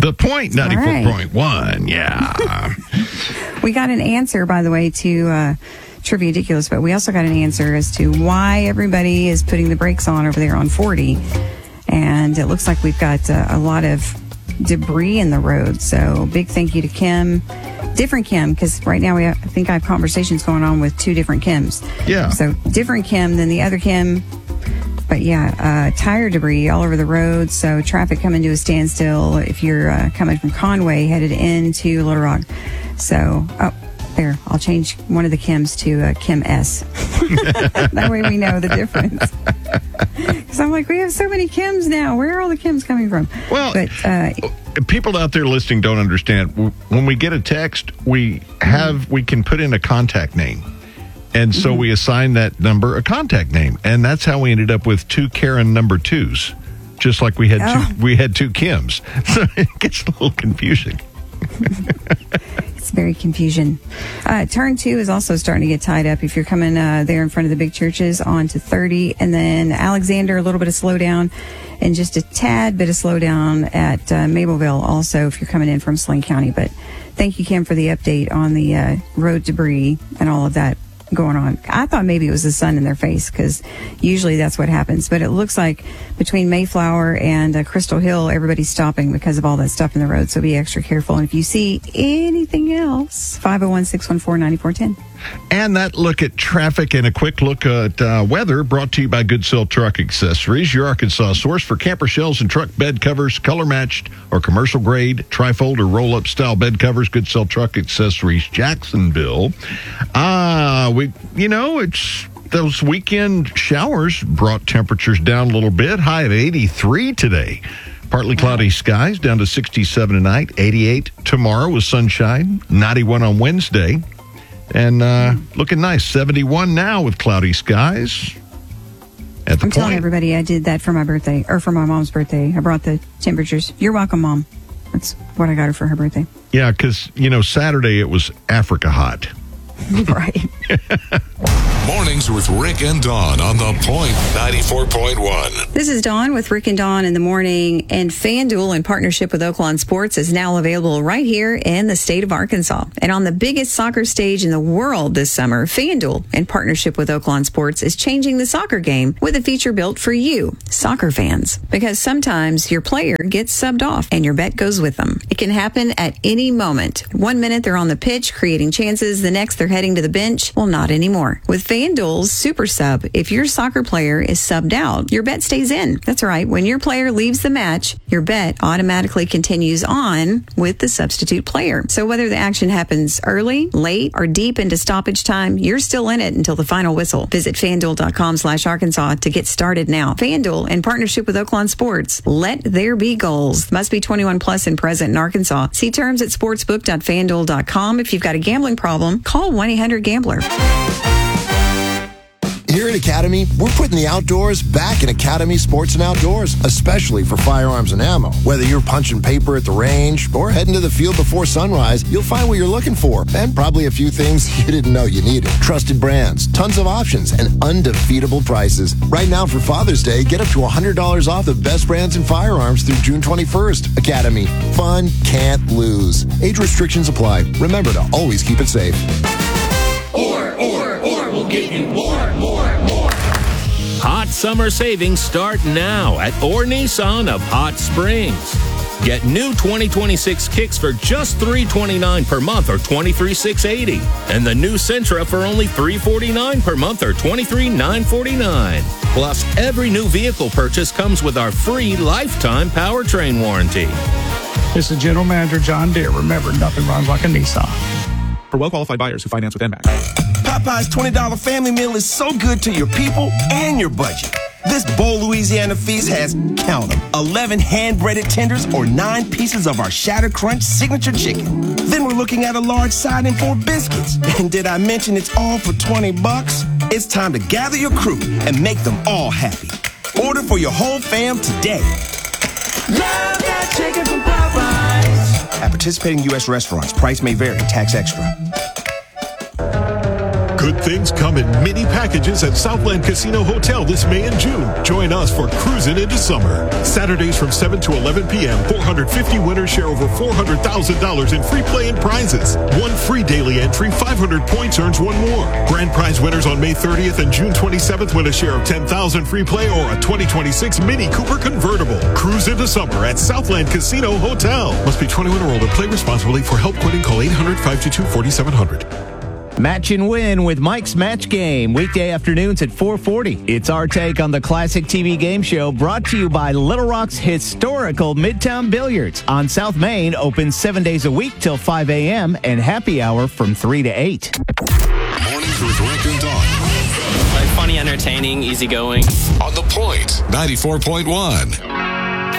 The Point 94.1, yeah. We got an answer, by the way, to Trivia Ridiculous, but we also got an answer as to why everybody is putting the brakes on over there on 40. And it looks like we've got a lot of debris in the road. So big thank you to Kim. Different Kim, because right now I think I have conversations going on with two different Kims. Yeah. So different Kim than the other Kim. But yeah, tire debris all over the road. So traffic coming to a standstill if you're coming from Conway headed into Little Rock. So, there, I'll change one of the Kims to Kim S. That way we know the difference. Because I'm like, we have so many Kims now. Where are all the Kims coming from? Well, but, people out there listening don't understand. When we get a text, we can put in a contact name. And so we assign that number a contact name. And that's how we ended up with two Karen number 2s. Just like we had two Kims. So it gets a little confusing. It's very confusing. Turn 2 is also starting to get tied up if you're coming there in front of the big churches onto 30. And then Alexander, a little bit of slowdown. And just a tad bit of slowdown at Mableville also if you're coming in from Sling County. But thank you, Kim, for the update on the road debris and all of that going on. I thought maybe it was the sun in their face because usually that's what happens. But it looks like between Mayflower and Crystal Hill, everybody's stopping because of all that stuff in the road. So be extra careful. And if you see anything else, 501-614-9410. And that look at traffic and a quick look at weather brought to you by Goodsell Truck Accessories, your Arkansas source for camper shells and truck bed covers, color matched or commercial grade, trifold or roll up style bed covers. Goodsell Truck Accessories, Jacksonville. It's those weekend showers brought temperatures down a little bit. High of 83 today. Partly cloudy skies down to 67 tonight, 88 tomorrow with sunshine, 91 on Wednesday. And looking nice, 71 now with cloudy skies. I'm telling everybody I did that for my birthday, or for my mom's birthday. I brought the temperatures. You're welcome, Mom. That's what I got her for her birthday. Yeah, because, Saturday it was Africa hot. Right. Mornings with Rick and Dawn on The Point 94.1. This is Dawn with Rick and Dawn in the morning. And FanDuel, in partnership with Oaklawn Sports, is now available right here in the state of Arkansas. And on the biggest soccer stage in the world this summer, FanDuel, in partnership with Oaklawn Sports, is changing the soccer game with a feature built for you, soccer fans. Because sometimes your player gets subbed off and your bet goes with them. It can happen at any moment. 1 minute they're on the pitch creating chances, the next they're heading to the bench. Well, not anymore. With FanDuel's Super Sub, if your soccer player is subbed out, your bet stays in. That's right. When your player leaves the match, your bet automatically continues on with the substitute player. So whether the action happens early, late, or deep into stoppage time, you're still in it until the final whistle. Visit FanDuel.com/Arkansas to get started now. FanDuel, in partnership with Oaklawn Sports. Let there be goals. Must be 21 plus and present in Arkansas. See terms at sportsbook.fanduel.com. If you've got a gambling problem, call 1-800-GAMBLER. Here at Academy, we're putting the outdoors back in Academy Sports and Outdoors, especially for firearms and ammo. Whether you're punching paper at the range or heading to the field before sunrise, you'll find what you're looking for and probably a few things you didn't know you needed. Trusted brands, tons of options, and undefeatable prices. Right now for Father's Day, get up to $100 off the best brands in firearms through June 21st. Academy. Fun can't lose. Age restrictions apply. Remember to always keep it safe. Or we'll give you more. Hot summer savings start now at Orr Nissan of Hot Springs. Get new 2026 Kicks for just $329 per month or $23,680. And the new Sentra for only $349 per month or $23,949. Plus, every new vehicle purchase comes with our free lifetime powertrain warranty. This is General Manager John Deere. Remember, nothing runs like a Nissan. For well-qualified buyers who finance with NMAX. Popeye's $20 family meal is so good to your people and your budget. This Bold Louisiana feast has, count them, 11 hand-breaded tenders or 9 pieces of our Shatter Crunch signature chicken. Then we're looking at a large side and 4 biscuits. And did I mention it's all for $20? It's time to gather your crew and make them all happy. Order for your whole fam today. Love that chicken from Popeyes. At participating U.S. restaurants, price may vary, tax extra. Good things come in many packages at Southland Casino Hotel this May and June. Join us for Cruising into Summer. Saturdays from 7 to 11 p.m., 450 winners share over $400,000 in free play and prizes. One free daily entry, 500 points earns one more. Grand prize winners on May 30th and June 27th win a share of $10,000 free play or a 2026 Mini Cooper convertible. Cruise into summer at Southland Casino Hotel. Must be 21 or older. Play responsibly. For help quitting, call 800-522-4700. Match and win with Mike's Match Game, weekday afternoons at 4:40. It's our take on the classic TV game show, brought to you by Little Rock's historical Midtown Billiards on South Main, open 7 days a week till 5 a.m. and happy hour from 3 to 8. Mornings with Rick and Dawn. Like funny, entertaining, easygoing. On The Point, 94.1.